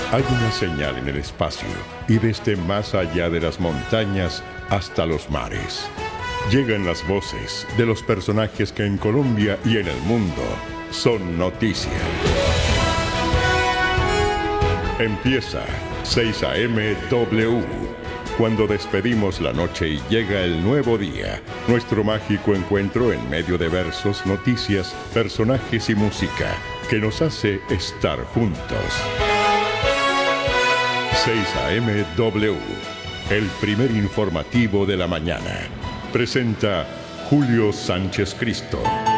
Hay una señal en el espacio y desde más allá de las montañas hasta los mares. Llegan las voces de los personajes que en Colombia y en el mundo son noticia. Empieza 6 AM W. Cuando despedimos la noche y llega el nuevo día, nuestro mágico encuentro en medio de versos, noticias, personajes y música que nos hace estar juntos. 6 AM W, el primer informativo de la mañana. Presenta Julio Sánchez Cristo.